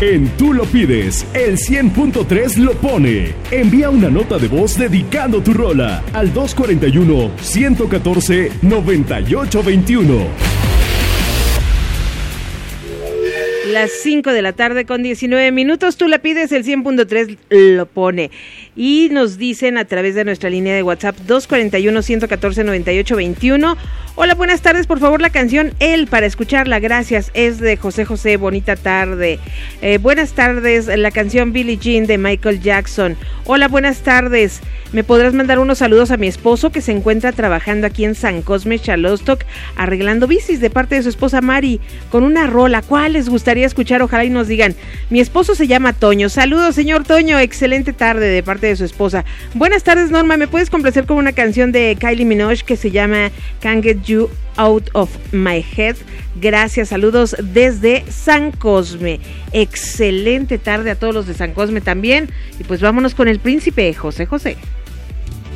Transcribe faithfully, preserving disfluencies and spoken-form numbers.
En Tú lo pides, el cien punto tres lo pone. Envía una nota de voz dedicando tu rola al dos cuarenta y uno, ciento catorce, noventa y ocho veintiuno. Las cinco de la tarde con diecinueve minutos, Tú la pides, el cien punto tres lo pone. Y nos dicen a través de nuestra línea de WhatsApp dos cuarenta y uno, ciento catorce, noventa y ocho veintiuno. Hola, buenas tardes, por favor la canción Él para escucharla, gracias, es de José José, bonita tarde. Eh, buenas tardes, la canción Billie Jean de Michael Jackson. Hola, buenas tardes, me podrás mandar unos saludos a mi esposo que se encuentra trabajando aquí en San Cosme, Xalostoc, arreglando bicis, de parte de su esposa Mari, con una rola. ¿Cuál les gustaría escuchar? Ojalá y nos digan. Mi esposo se llama Toño. Saludos, señor Toño, excelente tarde de parte de su esposa. Buenas tardes, Norma, ¿me puedes complacer con una canción de Kylie Minogue que se llama Can't Get You Out of My Head? Gracias, saludos desde San Cosme. Excelente tarde a todos los de San Cosme también. Y pues vámonos con el príncipe José José.